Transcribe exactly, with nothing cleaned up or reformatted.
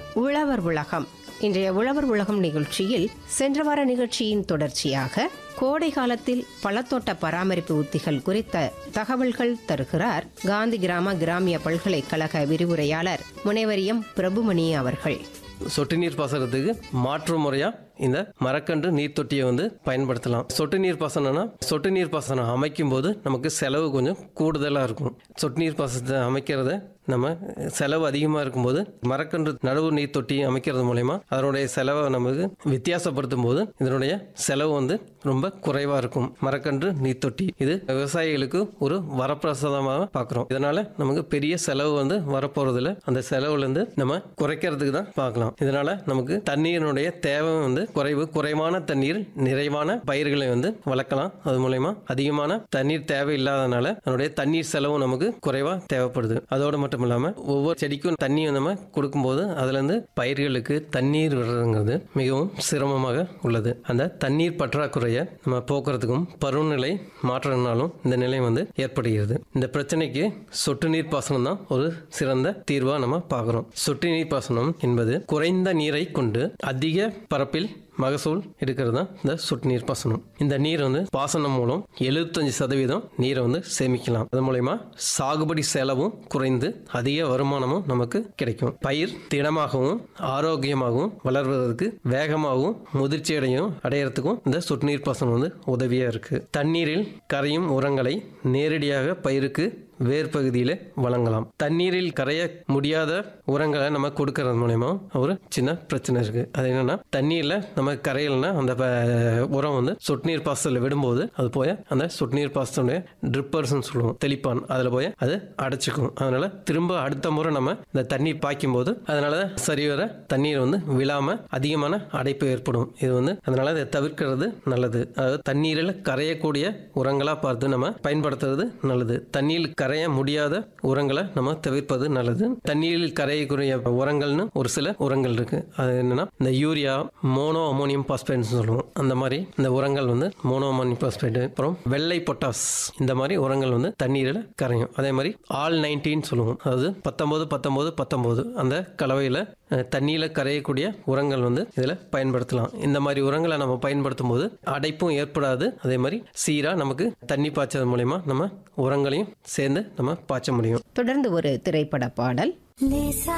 உழவர் உலகம். இன்றைய உழவர் உலகம் நிகழ்ச்சியில் சென்ற வார நிகழ்ச்சியின் தொடர்ச்சியாக கோடை காலத்தில் பழத்தோட்ட பராமரிப்பு உத்திகள் குறித்த தகவல்கள் தருகிறார் காந்தி கிராம கிராமிய பல்கலைக்கழக விரிவுரையாளர் முனைவர் எம் பிரபுமணி அவர்கள். சொட்டு நீர் பாசனத்துக்கு மாற்று முறையா இந்த மரக்கன்று நீர் தொட்டியை வந்து பயன்படுத்தலாம். சொட்டு நீர் பாசனம்னா சொட்டு நீர் பாசனம் அமைக்கும் போது நமக்கு செலவு கொஞ்சம் கூடுதலாக இருக்கும். சொட்டு நீர் பாசனத்தை அமைக்கிறத நம்ம செலவு அதிகமாக இருக்கும்போது மரக்கன்று நடவு நீர் தொட்டி அமைக்கிறது மூலயமா அதனுடைய செலவை நமக்கு வித்தியாசப்படுத்தும் போது இதனுடைய செலவு வந்து ரொம்ப குறைவாக இருக்கும். மரக்கன்று நீர் தொட்டி இது விவசாயிகளுக்கு ஒரு வரப்பிரசாதமாக பார்க்குறோம். இதனால நமக்கு பெரிய செலவு வந்து வரப்போறதில்ல. அந்த செலவுலேருந்து நம்ம குறைக்கிறதுக்கு தான் பார்க்கலாம். இதனால நமக்கு தண்ணீரினுடைய தேவை வந்து குறைவு. குறைவான தண்ணீர் நிறைவான பயிர்களை வந்து வளர்க்கலாம். அது மூலயமா அதிகமான தண்ணீர் தேவை இல்லாதனால அதனுடைய தண்ணீர் செலவு நமக்கு குறைவா தேவைப்படுது. அதோடு மட்டும் இல்லாம ஒவ்வொரு செடிக்கும் தண்ணி நம்ம கொடுக்கும்போது அதுல இருந்து பயிர்களுக்கு தண்ணீர் விடுறதுங்கிறது மிகவும் சிரமமாக உள்ளது. அந்த தண்ணீர் பற்றாக்குறையை நம்ம போக்குறதுக்கும் பருவநிலை மாற்றத்தினாலும் இந்த நிலை வந்து ஏற்படுகிறது. இந்த பிரச்சனைக்கு சொட்டு நீர் பாசனம் தான் ஒரு சிறந்த தீர்வா நம்ம பார்க்கிறோம். சொட்டு நீர் பாசனம் என்பது குறைந்த நீரை கொண்டு அதிக பரப்பில் மகசூல் எடுக்கிறது தான் இந்த சொட்டு நீர் பாசனம். இந்த நீர் வந்து பாசனம் மூலம் எழுபத்தஞ்சு சதவீதம் நீரை வந்து சேமிக்கலாம். அது மூலயமா சாகுபடி செலவும் குறைந்து அதிக வருமானமும் நமக்கு கிடைக்கும். பயிர் திடமாகவும் ஆரோக்கியமாகவும் வளர்வதற்கு வேகமாகவும் முதிர்ச்சியடையும் அடையறதுக்கும் இந்த சொட்டு நீர் பாசனம் வந்து உதவியா இருக்கு. தண்ணீரில் கரையும் உரங்களை நேரடியாக பயிருக்கு வேர் பகுதியில் வழங்கலாம். தண்ணீரில் கரைய முடியாத உரங்களை நம்ம கொடுக்கறது மூலயமா ஒரு சின்ன பிரச்சனை இருக்கு. அது என்னன்னா தண்ணீர்ல நம்ம கரையலன்னா அந்த உரம் வந்து சொட்டு நீர் பாசத்தில் விடும்போது அது போய் அந்த சொட்டு நீர் பாசத்துடைய ட்ரிப்பர்ஸ் சொல்லுவோம், தெளிப்பான், அதில் போய் அது அடைச்சிக்கும். அதனால திரும்ப அடுத்த முறை நம்ம இந்த தண்ணீர் பாய்க்கும் போது அதனால சரிவர தண்ணீர் வந்து விழாம அதிகமான அடைப்பு ஏற்படும். இது வந்து அதனால இதை தவிர்க்கிறது நல்லது. அதாவது தண்ணீரில் கரையக்கூடிய உரங்களா பார்த்து நம்ம பயன்படுத்துறது நல்லது. தண்ணீர் கரைய முடியாத உரங்களை நம்ம தவிர்ப்பது நல்லது. தண்ணீரில் கரையக்கூடிய உரங்கள்னு ஒரு சில உரங்கள் இருக்கு. அது என்னன்னா இந்த யூரியா, மோனோ அமோனியம் பாஸ்பேட் சொல்லுவோம். அந்த மாதிரி இந்த உரங்கள் வந்து மோனோ அமோனியம் பாஸ்பேட், அப்புறம் வெள்ளை பொட்டாஸ், இந்த மாதிரி உரங்கள் வந்து தண்ணீரில் கரையும். அதே மாதிரி ஆல் நைன்டீன் சொல்லுவோம். அதாவது பத்தொன்பது பத்தொன்பது பத்தொன்பது அந்த கலவையில் தண்ணீரில் கரையக்கூடிய உரங்கள் வந்து இதில் பயன்படுத்தலாம். இந்த மாதிரி உரங்களை நம்ம பயன்படுத்தும் போது அடைப்பும் ஏற்படாது. அதே மாதிரி சீரா நமக்கு தண்ணி பாய்ச்சது மூலயமா நம்ம உரங்களையும் சேர்ந்து நம்ம பாய்ச்ச முடியும். தொடர்ந்து ஒரு திரைப்பட பாடல்.